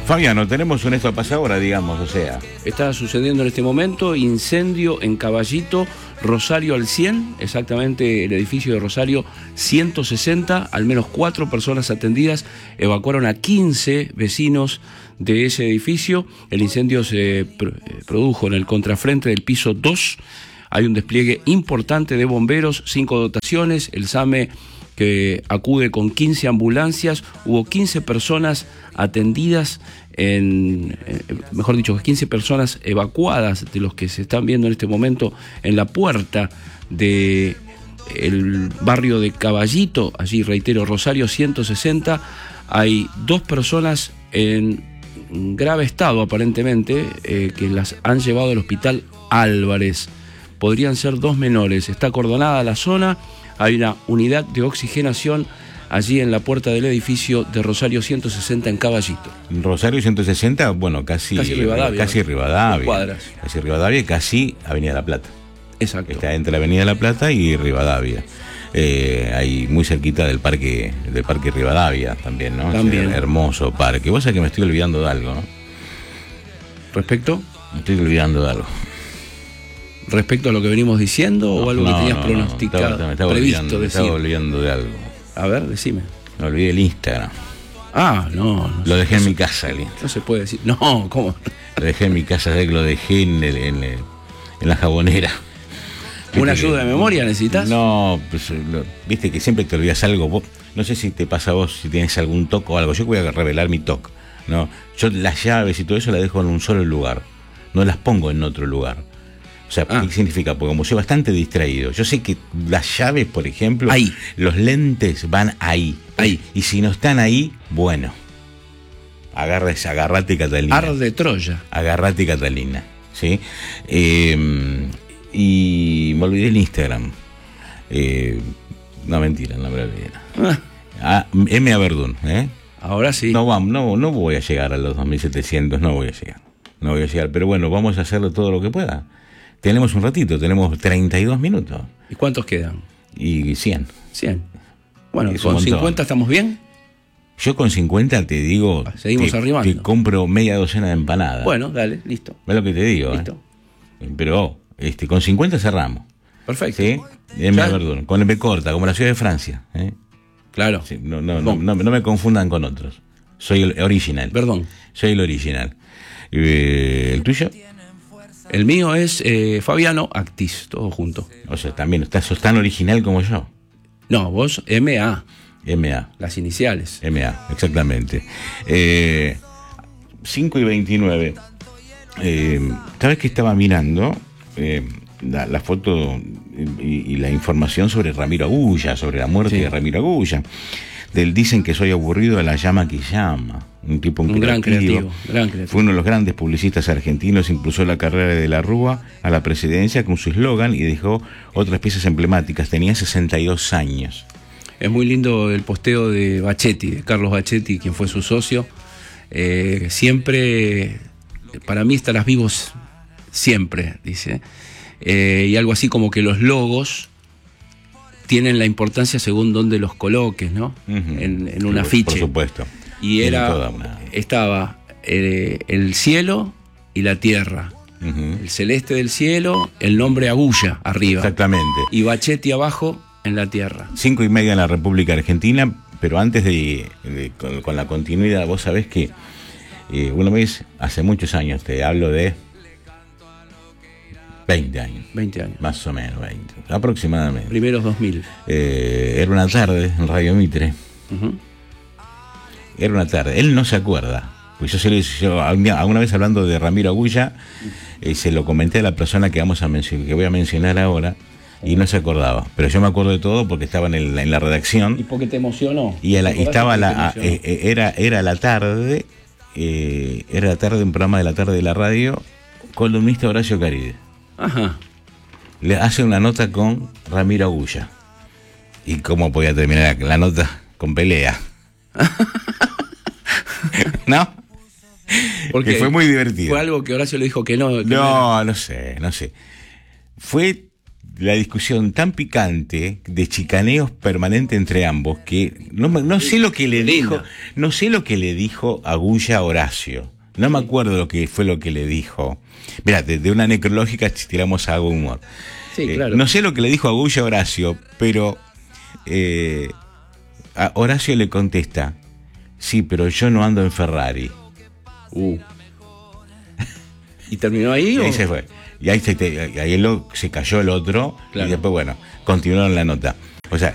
Fabiano, tenemos un esto pasa ahora, digamos, o sea. Está sucediendo en este momento incendio en Caballito, Rosario al 100, exactamente el edificio de Rosario 160, al menos 4 personas atendidas, evacuaron a 15 vecinos de ese edificio. El incendio se produjo en el contrafrente del piso 2, hay un despliegue importante de bomberos, 5 dotaciones, el SAME que acude con 15 ambulancias, hubo 15 personas atendidas, mejor dicho, 15 personas evacuadas de los que se están viendo en este momento en la puerta del barrio de Caballito, allí reitero, Rosario 160, hay 2 personas en grave estado aparentemente, que las han llevado al hospital Álvarez, podrían ser 2 menores, está acordonada la zona, hay una unidad de oxigenación allí en la puerta del edificio de Rosario 160 en Caballito. Rosario 160, bueno, casi Rivadavia. Casi Rivadavia. Cuadras. Casi Rivadavia y casi Avenida La Plata. Exacto. Está entre Avenida La Plata y Rivadavia. Ahí muy cerquita del parque Rivadavia también, ¿no? También. Hermoso parque. Vos sabés que me estoy olvidando de algo, ¿no? ¿Respecto? Me estoy olvidando de algo. ¿Respecto a lo que venimos diciendo o algo que tenías pronosticado? Me estaba olvidando de algo. A ver, decime. Me olvidé el Instagram. No. Lo dejé en mi casa, el Instagram. No se puede decir. No, ¿cómo? Lo dejé en mi casa, lo dejé en la jabonera. ¿Una ayuda de memoria necesitas? No, pues, viste que siempre te olvidas algo. Vos, no sé si te pasa a vos, si tienes algún toque o algo. Yo voy a revelar mi toque. No, yo las llaves y todo eso las dejo en un solo lugar. No las pongo en otro lugar. O sea, ¿qué significa? Porque como soy bastante distraído, yo sé que las llaves, por ejemplo, ahí, los lentes van ahí. Y si no están ahí, bueno, agarrate Catalina. Arde Troya. Agarrate Catalina, ¿sí? Y me olvidé el Instagram. No, mentira, no me olvidé. M.A. Verdún, ¿eh? Ahora sí. No voy a llegar a los 2700, no voy a llegar. Pero bueno, vamos a hacerlo todo lo que pueda. Tenemos un ratito, tenemos 32 minutos. ¿Y cuántos quedan? Y 100. 100. Bueno, ¿con 50 estamos bien? Yo con 50 te digo, seguimos arrimando. Te compro media docena de empanadas. Bueno, dale, listo. ¿Ves lo que te digo? Listo. Pero con 50 cerramos. Perfecto. ¿Sí? Verdún, con M corta, como la ciudad de Francia. Claro. Sí, no me confundan con otros. Soy el original. Perdón. Soy el original. ¿El tuyo? El mío es Fabiano Actis, todo junto. O sea, también sos tan original como yo. No, vos M.A. M.A. Las iniciales. M.A., exactamente. 5:29. ¿Sabes que estaba mirando la foto y la información sobre Ramiro Agulla, sobre la muerte de Ramiro Agulla? Dicen que soy aburrido de la llama que llama. Un tipo gran creativo. Fue uno de los grandes publicistas argentinos, impulsó la carrera de la Rúa a la presidencia con su eslogan y dejó otras piezas emblemáticas. Tenía 62 años. Es muy lindo el posteo de Bachetti, de Carlos Bachetti, quien fue su socio. Siempre, para mí estarás vivos siempre, dice. Y algo así como que los logos tienen la importancia según dónde los coloques, ¿no? En un afiche. Por supuesto. Y estaba el cielo y la tierra. El celeste del cielo, el nombre Agulla arriba. Exactamente. Y Bachetti abajo en la tierra. 5:30 en la República Argentina, pero antes con la continuidad, vos sabés que una vez, hace muchos años, te hablo de 20 años. 20 años. Más o menos, 20. Aproximadamente. Primeros 2000. Era una tarde en Radio Mitre. Era una tarde. Él no se acuerda. Pues yo alguna vez hablando de Ramiro Agulla, se lo comenté a la persona que voy a mencionar ahora, y no se acordaba. Pero yo me acuerdo de todo porque estaba en la redacción. ¿Y por qué te emocionó? Era la tarde, un programa de la tarde de la radio, columnista Horacio Caride. Ajá. Le hace una nota con Ramiro Agulla. ¿Y cómo podía terminar la nota? Con pelea. ¿No? Porque fue muy divertido. Fue algo que Horacio le dijo que no. No sé. Fue la discusión tan picante de chicaneos permanente entre ambos que no sé lo que le dijo, no sé lo que le dijo Agulla a Horacio. No me acuerdo lo que le dijo. Mirá, de una necrológica tiramos a algo humor. Sí, claro. No sé lo que le dijo Agulla a Horacio, pero a Horacio le contesta: sí, pero yo no ando en Ferrari. ¿Y terminó ahí? Y ahí se fue. Y ahí se cayó el otro, claro. Y después, bueno, continuaron la nota. O sea,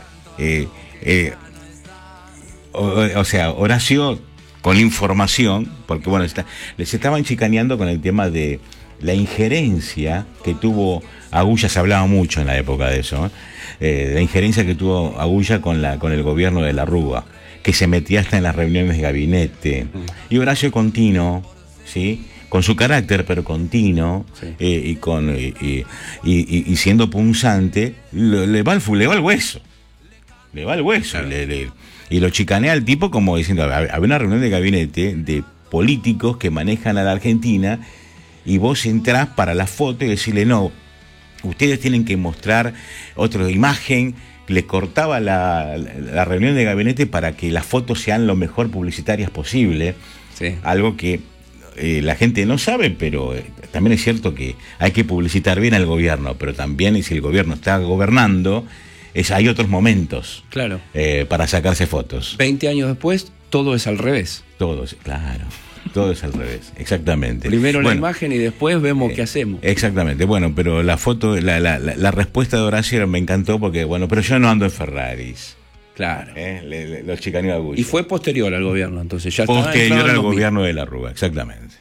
Horacio, con información, porque bueno, les estaban chicaneando con el tema de la injerencia que tuvo Agulla. Se hablaba mucho en la época de eso, la injerencia que tuvo Agulla con el gobierno de la Rúa, que se metía hasta en las reuniones de gabinete. Y Horacio continuo, ¿sí?, con su carácter, pero continuo, sí. y siendo punzante, le va el hueso. Le va el hueso. Claro. Y lo chicanea al tipo como diciendo: había una reunión de gabinete de políticos que manejan a la Argentina y vos entrás para la foto y decirle: no, ustedes tienen que mostrar otra imagen. Le cortaba la reunión de gabinete para que las fotos sean lo mejor publicitarias posible. Sí. Algo que la gente no sabe, pero también es cierto que hay que publicitar bien al gobierno, pero también si el gobierno está gobernando, hay otros momentos, claro, para sacarse fotos. 20 años después, todo es al revés. Todo es al revés, exactamente. Primero la imagen y después vemos qué hacemos. Exactamente, bueno, pero la foto, la respuesta de Horacio me encantó porque, bueno, pero yo no ando en Ferraris. Claro. Los chicaneó a Agulla. Y fue posterior al gobierno, entonces ya posterior al gobierno de la Rúa, exactamente.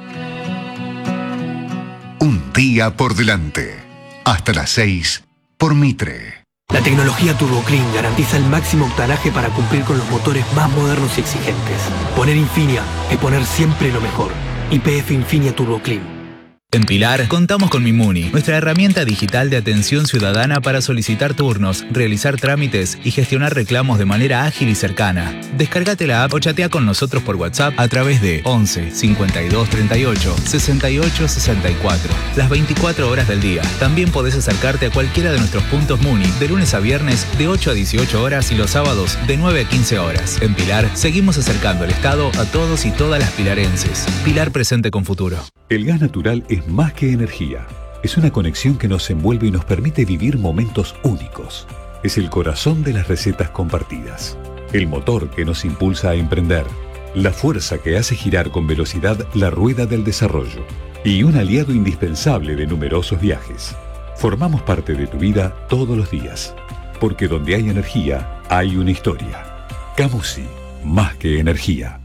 Un día por delante. Hasta las 6 por Mitre. La tecnología Turbo Clean garantiza el máximo octanaje para cumplir con los motores más modernos y exigentes. Poner Infinia es poner siempre lo mejor. YPF Infinia Turbo Clean. En Pilar contamos con Mimuni, nuestra herramienta digital de atención ciudadana para solicitar turnos, realizar trámites y gestionar reclamos de manera ágil y cercana. Descárgate la app o chatea con nosotros por WhatsApp a través de 11 52 38 68 64. Las 24 horas del día. También podés acercarte a cualquiera de nuestros puntos Muni de lunes a viernes de 8 a 18 horas y los sábados de 9 a 15 horas. En Pilar seguimos acercando el Estado a todos y todas las pilarenses. Pilar presente con futuro. El gas natural es más que energía. Es una conexión que nos envuelve y nos permite vivir momentos únicos. Es el corazón de las recetas compartidas. El motor que nos impulsa a emprender. La fuerza que hace girar con velocidad la rueda del desarrollo. Y un aliado indispensable de numerosos viajes. Formamos parte de tu vida todos los días. Porque donde hay energía, hay una historia. Camusi, más que energía.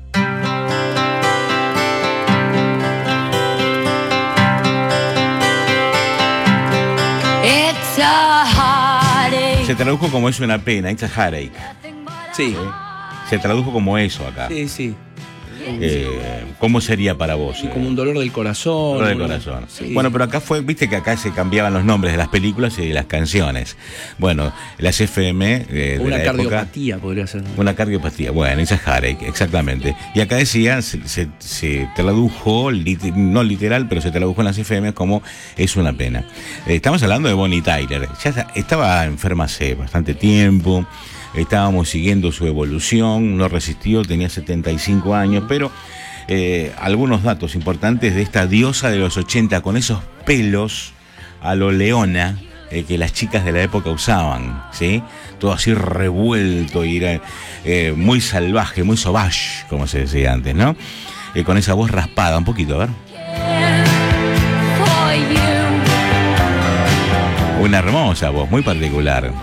Se tradujo como es una pena, it's a heartache. Sí. Se tradujo como eso acá. Sí, sí. ¿Cómo sería para vos? Como un dolor del corazón. Dolor del corazón. Sí. Bueno, pero acá viste que acá se cambiaban los nombres de las películas y de las canciones. Bueno, las FM una la cardiopatía época, podría ser. Una cardiopatía, bueno, esa es heartache, exactamente. Y acá decía, se tradujo, no literal, pero se tradujo en las FM como es una pena. Estamos hablando de Bonnie Tyler. Ya estaba enferma hace bastante tiempo. Estábamos siguiendo su evolución, no resistió, tenía 75 años, pero algunos datos importantes de esta diosa de los 80 con esos pelos a lo Leona que las chicas de la época usaban, ¿sí? Todo así revuelto y era muy salvaje, muy sauvage, como se decía antes, ¿no? Con esa voz raspada, un poquito, a ver. Una hermosa voz, muy particular.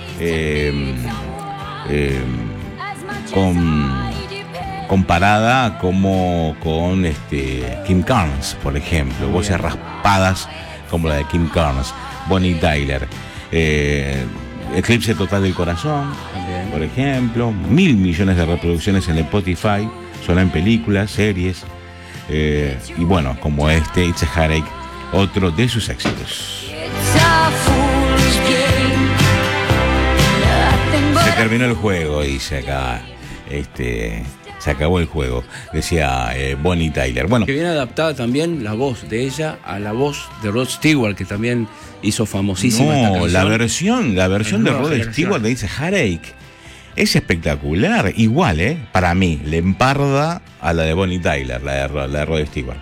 Comparada como con Kim Carnes, por ejemplo, voces raspadas como la de Kim Carnes. Bonnie Tyler, Eclipse Total del Corazón, por ejemplo, 1.000 millones de reproducciones en Spotify, solo en películas, series, y bueno, como It's a Heartache, otro de sus éxitos. Se terminó el juego, dice acá. Se acabó el juego, decía Bonnie Tyler. Bueno, que viene adaptada también la voz de ella a la voz de Rod Stewart, que también hizo famosísima esta No, canción. la versión La de nueva Rod generación. Stewart de dice Heartache es espectacular. Igual, para mí, le emparda a la de Bonnie Tyler, la de Rod Stewart.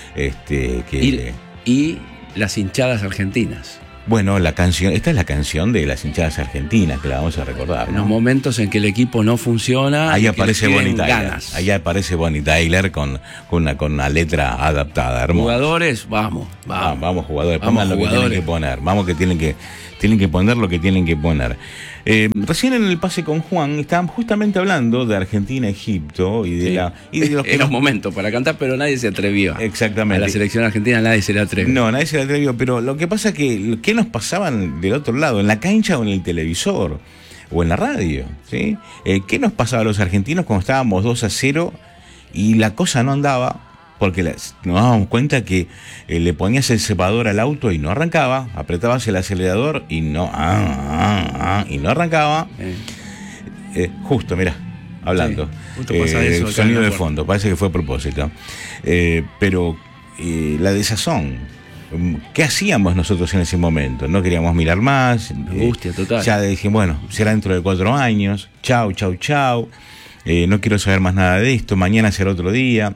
Y las hinchadas argentinas. Bueno, esta es la canción de las hinchadas argentinas, que la vamos a recordar, En ¿no? los momentos en que el equipo no funciona. Ahí y que aparece les Bonnie piden Tyler. ganas. Ahí aparece Bonnie Tyler con una letra adaptada, hermosa. Jugadores, vamos. Vamos, jugadores, Vamos, pongan lo que jugadores. tienen que poner. Vamos, que tienen que poner lo que tienen que poner. Recién en el pase con Juan estábamos justamente hablando de Argentina, Egipto y de los que Era un momento para cantar, pero nadie se atrevió. Exactamente. A la selección argentina nadie se le atrevió. No, nadie se le atrevió, pero lo que pasa es que ¿qué nos pasaban del otro lado? ¿En la cancha o en el televisor? ¿O en la radio? ¿Sí? ¿Qué nos pasaba a los argentinos cuando estábamos 2-0 y la cosa no andaba? Porque nos dábamos cuenta que le ponías el separador al auto y no arrancaba, apretabas el acelerador y no arrancaba. Justo, mirá, hablando. Sí, justo pasa eso acá sonido en la de puerta. fondo, parece que fue a propósito. Pero la desazón, ¿qué hacíamos nosotros en ese momento? No queríamos mirar más. Angustia total. Ya dijimos, bueno, será dentro de 4 años. Chau. No quiero saber más nada de esto. Mañana será otro día.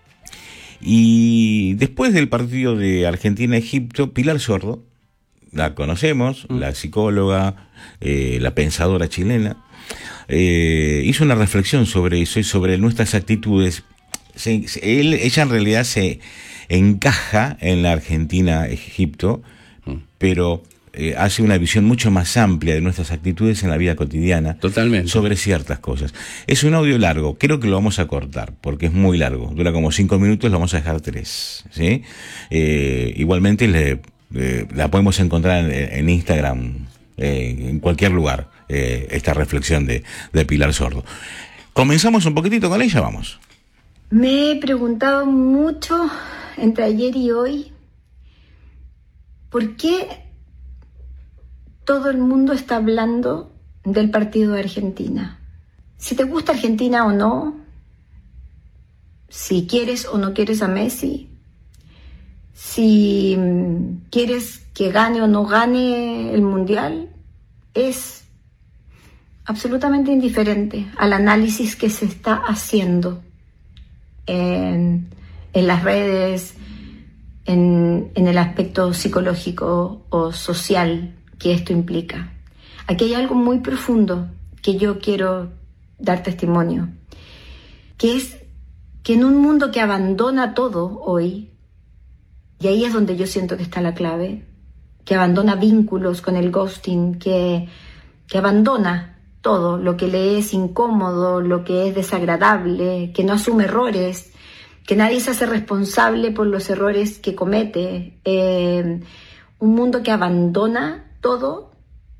Y después del partido de Argentina-Egipto, Pilar Sordo, la conocemos, la psicóloga, la pensadora chilena, hizo una reflexión sobre eso y sobre nuestras actitudes. Ella en realidad se encaja en la Argentina-Egipto, pero hace una visión mucho más amplia de nuestras actitudes en la vida cotidiana. Totalmente. Sobre ciertas cosas. Es un audio largo, creo que lo vamos a cortar, porque es muy largo, dura como 5 minutos, lo vamos a dejar 3, ¿sí? Igualmente la podemos encontrar en Instagram, en cualquier lugar, esta reflexión de Pilar Sordo. Comenzamos un poquitito con ella, vamos. Me he preguntado mucho entre ayer y hoy, ¿por qué todo el mundo está hablando del partido de Argentina? Si te gusta Argentina o no, si quieres o no quieres a Messi, si quieres que gane o no gane el Mundial, es absolutamente indiferente al análisis que se está haciendo en las redes, en el aspecto psicológico o social que esto implica. Aquí hay algo muy profundo que yo quiero dar testimonio, que es que en un mundo que abandona todo hoy, y ahí es donde yo siento que está la clave, que abandona vínculos con el ghosting, que abandona todo lo que le es incómodo, lo que es desagradable, que no asume errores, que nadie se hace responsable por los errores que comete. Un mundo que abandona todo,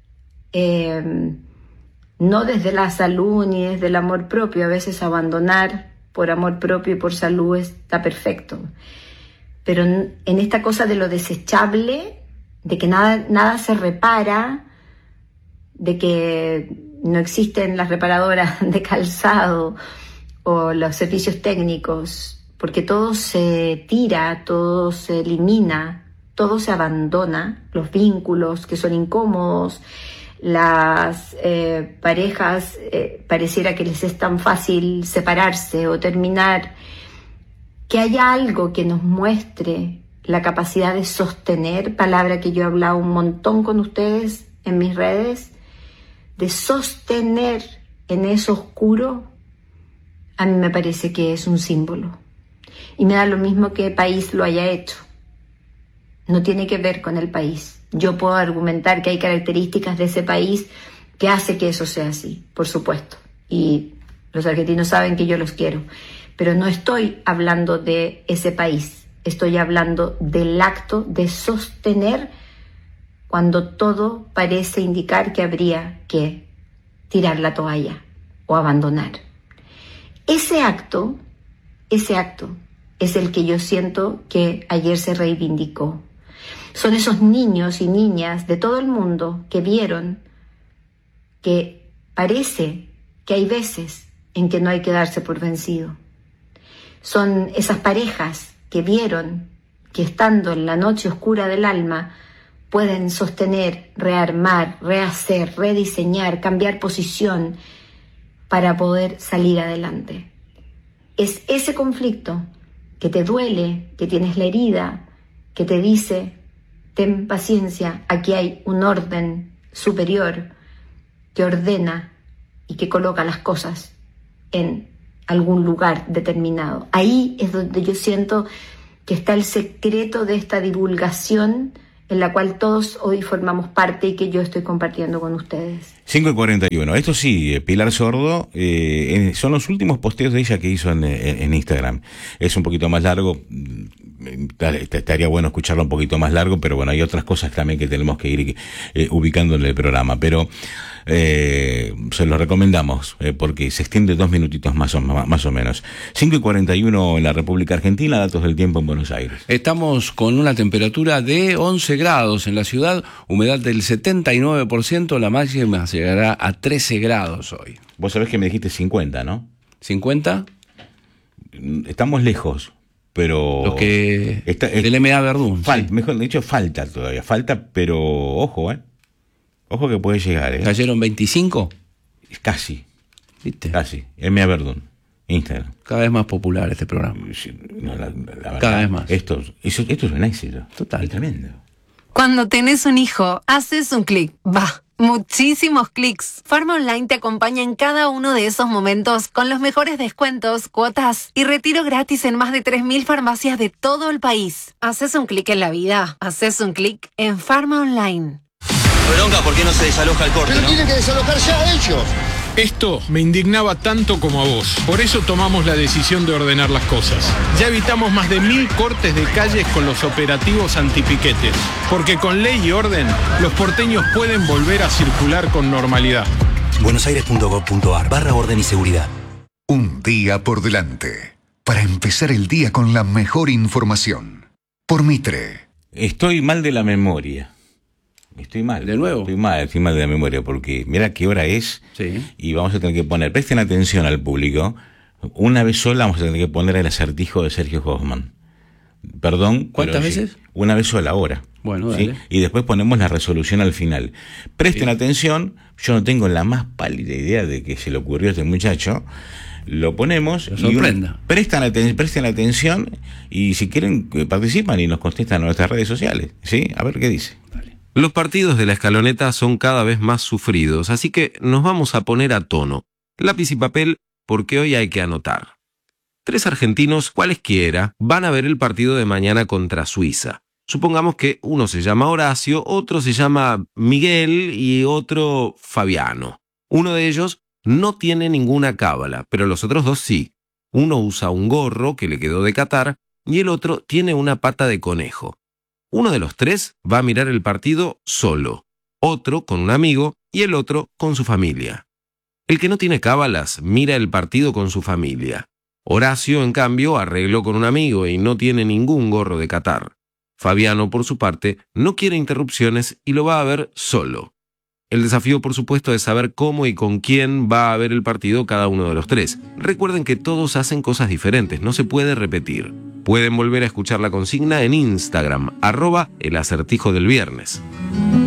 no desde la salud ni desde el amor propio. A veces abandonar por amor propio y por salud está perfecto. Pero en esta cosa de lo desechable, de que nada se repara, de que no existen las reparadoras de calzado o los servicios técnicos, porque todo se tira, todo se elimina, todo se abandona, los vínculos que son incómodos, las parejas pareciera que les es tan fácil separarse o terminar, que haya algo que nos muestre la capacidad de sostener, palabra que yo he hablado un montón con ustedes en mis redes, de sostener en eso oscuro, a mí me parece que es un símbolo. Y me da lo mismo que el país lo haya hecho. No tiene que ver con el país. Yo puedo argumentar que hay características de ese país que hace que eso sea así, por supuesto. Y los argentinos saben que yo los quiero. Pero no estoy hablando de ese país. Estoy hablando del acto de sostener cuando todo parece indicar que habría que tirar la toalla o abandonar. Ese acto es el que yo siento que ayer se reivindicó. Son esos niños y niñas de todo el mundo que vieron que parece que hay veces en que no hay que darse por vencido. Son esas parejas que vieron que estando en la noche oscura del alma pueden sostener, rearmar, rehacer, rediseñar, cambiar posición para poder salir adelante. Es ese conflicto que te duele, que tienes la herida, que te dice, ten paciencia, aquí hay un orden superior que ordena y que coloca las cosas en algún lugar determinado. Ahí es donde yo siento que está el secreto de esta divulgación en la cual todos hoy formamos parte y que yo estoy compartiendo con ustedes. 5:41. Esto sí, Pilar Sordo, son los últimos posteos de ella que hizo en Instagram. Es un poquito más largo, estaría bueno escucharlo un poquito más largo, pero bueno, hay otras cosas también que tenemos que ir ubicando en el programa, pero se los recomendamos, porque se extiende 2 minutitos más o menos. 5:41 en la República Argentina, datos del tiempo en Buenos Aires. Estamos con una temperatura de 11 grados en la ciudad, humedad del 79%, la máxima llegará a 13 grados hoy. Vos sabés que me dijiste 50, ¿no? ¿50? Estamos lejos, pero... Lo que... del MA Verdún. Sí. Mejor dicho, falta todavía, pero ojo, ojo que puede llegar, ¿Cayeron 25? Casi. ¿Viste? Casi. MA Verdún, Instagram. Cada vez más popular este programa. No, la verdad, cada vez más. Esto es un éxito. Total. Es tremendo. Cuando tenés un hijo, haces un clic. Muchísimos clics. Farma Online te acompaña en cada uno de esos momentos con los mejores descuentos, cuotas y retiro gratis en más de 3.000 farmacias de todo el país. Haces un clic en la vida. Haces un clic en Farma Online. Bronca, ¿por qué no se desaloja el corte? Pero tienen que desalojar ya ellos. Esto me indignaba tanto como a vos. Por eso tomamos la decisión de ordenar las cosas. Ya evitamos más de 1.000 cortes de calles con los operativos antipiquetes. Porque con ley y orden, los porteños pueden volver a circular con normalidad. buenosaires.gov.ar/orden y seguridad. Un día por delante. Para empezar el día con la mejor información. Por Mitre. Estoy mal de la memoria. Estoy mal. ¿De nuevo? Estoy mal de la memoria, porque mira qué hora es, sí, y vamos a tener que poner, presten atención al público, una vez sola vamos a tener que poner el acertijo de Sergio Hoffman. Perdón. ¿Cuántas veces? Sí, una vez sola ahora. Bueno, ¿sí? dale. Y después ponemos la resolución al final. Presten atención, yo no tengo la más pálida idea de que se le ocurrió a este muchacho. Lo ponemos presten atención, y si quieren participan y nos contestan en nuestras redes sociales, ¿sí? A ver qué dice. Vale. Los partidos de la escaloneta son cada vez más sufridos, así que nos vamos a poner a tono. Lápiz y papel, porque hoy hay que anotar. 3 argentinos, cualesquiera, van a ver el partido de mañana contra Suiza. Supongamos que uno se llama Horacio, otro se llama Miguel y otro Fabiano. Uno de ellos no tiene ninguna cábala, pero los otros 2 sí. Uno usa un gorro que le quedó de Qatar y el otro tiene una pata de conejo. Uno de los 3 va a mirar el partido solo, otro con un amigo y el otro con su familia. El que no tiene cábalas mira el partido con su familia. Horacio, en cambio, arregló con un amigo y no tiene ningún gorro de Qatar. Fabiano, por su parte, no quiere interrupciones y lo va a ver solo. El desafío, por supuesto, es saber cómo y con quién va a ver el partido cada uno de los 3. Recuerden que todos hacen cosas diferentes, no se puede repetir. Pueden volver a escuchar la consigna en Instagram, @el acertijo del viernes.